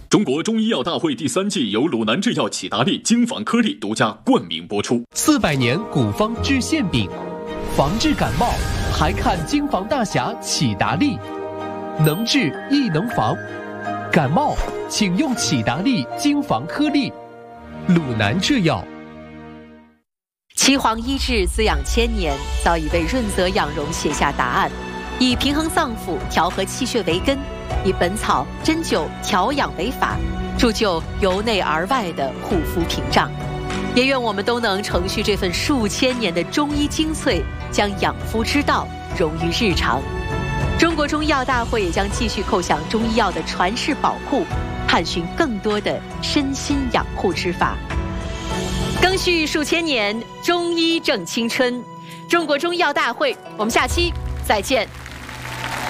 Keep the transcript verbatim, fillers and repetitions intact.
中国中医药大会第三季由鲁南制药启达利精防颗粒独家冠名播出。 四百年古方治馅饼，防治感冒还看精防大侠启达利，能治亦能防。感冒请用启达利精防颗粒。鲁南制药。 岐黄医治滋养千年，早已被润泽养荣写下答案。以平衡脏腑、调和气血为根，以本草、针灸、调养为法，铸就由内而外的护肤屏障。也愿我们都能承续这份数千年的中医精粹，将养肤之道融于日常。中国中医药大会也将继续叩响中医药的传世宝库，探寻更多的身心养护之法。更续数千年，中医正青春。中国中医药大会，我们下期再见。